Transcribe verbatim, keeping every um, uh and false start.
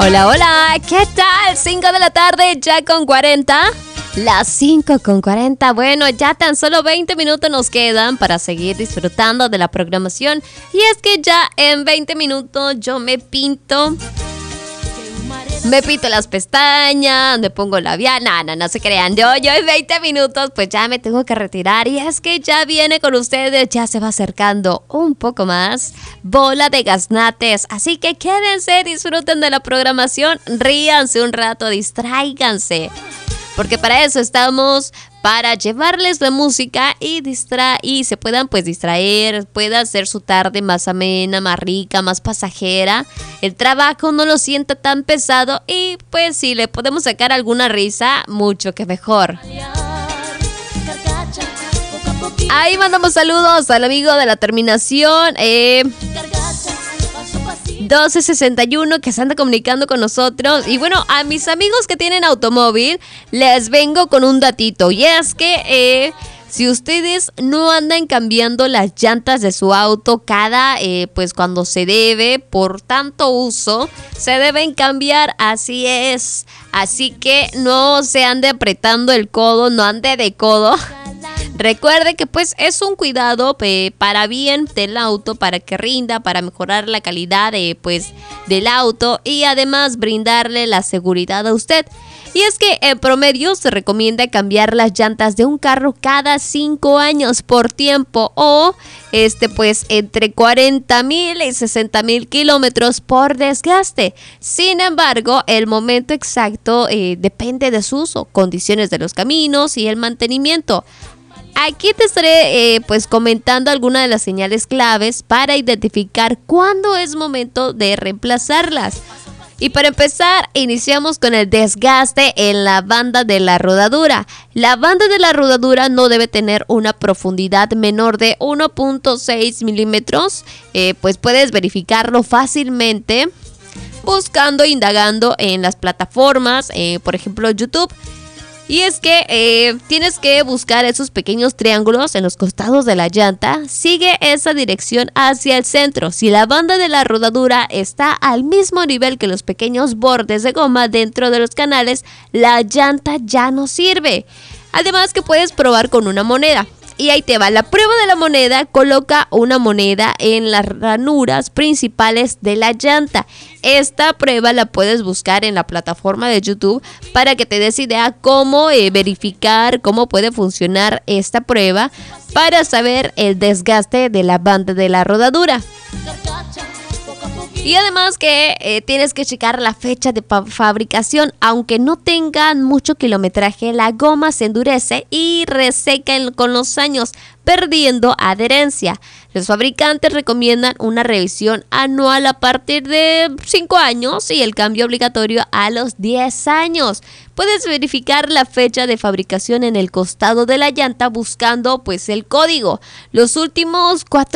Hola, hola, ¿qué tal? cinco de la tarde, ya con cuarenta. Las cinco con cuarenta. Bueno, ya tan solo veinte minutos nos quedan para seguir disfrutando de la programación. Y es que ya en veinte minutos yo me pinto. Me pinto las pestañas, me pongo labial. No, no, no se crean. Yo, yo en veinte minutos pues ya me tengo que retirar. Y es que ya viene con ustedes, ya se va acercando un poco más Bola de Gaznates. Así que quédense, disfruten de la programación, ríanse un rato, distráiganse. Porque para eso estamos, para llevarles la música y distra y se puedan pues distraer, pueda hacer su tarde más amena, más rica, más pasajera. El trabajo no lo sienta tan pesado y pues si le podemos sacar alguna risa, mucho que mejor. Ahí mandamos saludos al amigo de la terminación eh, doce sesenta y uno que se anda comunicando con nosotros. Y bueno, a mis amigos que tienen automóvil les vengo con un datito. Y es que eh, si ustedes no andan cambiando las llantas de su auto cada, eh, pues cuando se debe, por tanto uso, se deben cambiar, así es. Así que no se ande apretando el codo, no ande de codo. Recuerde que pues es un cuidado eh, para bien del auto, para que rinda, para mejorar la calidad de, pues, del auto y además brindarle la seguridad a usted. Y es que en promedio se recomienda cambiar las llantas de un carro cada cinco años por tiempo o este pues entre cuarenta mil y sesenta mil kilómetros por desgaste. Sin embargo, el momento exacto eh, depende de su uso, condiciones de los caminos y el mantenimiento. Aquí te estaré eh, pues comentando algunas de las señales claves para identificar cuándo es momento de reemplazarlas. Y para empezar, iniciamos con el desgaste en la banda de la rodadura. La banda de la rodadura no debe tener una profundidad menor de uno punto seis milímetros. Eh, pues puedes verificarlo fácilmente buscando e indagando en las plataformas, eh, por ejemplo YouTube. Y es que eh, tienes que buscar esos pequeños triángulos en los costados de la llanta. Sigue esa dirección hacia el centro. Si la banda de la rodadura está al mismo nivel que los pequeños bordes de goma dentro de los canales, la llanta ya no sirve. Además que puedes probar con una moneda. Y ahí te va, la prueba de la moneda, coloca una moneda en las ranuras principales de la llanta. Esta prueba la puedes buscar en la plataforma de YouTube para que te des idea cómo eh, verificar, cómo puede funcionar esta prueba para saber el desgaste de la banda de la rodadura. Y además que eh, tienes que checar la fecha de pa- fabricación. Aunque no tengan mucho kilometraje, la goma se endurece y reseca en, con los años, perdiendo adherencia. Los fabricantes recomiendan una revisión anual a partir de cinco años y el cambio obligatorio a los diez años. Puedes verificar la fecha de fabricación en el costado de la llanta buscando pues el código. Los últimos cuatro